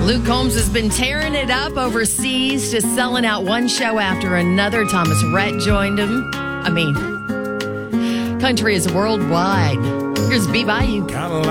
Luke Combs has been tearing it up overseas, just selling out one show after another. Thomas Rhett joined him. Country is worldwide. Here's Be Bayou.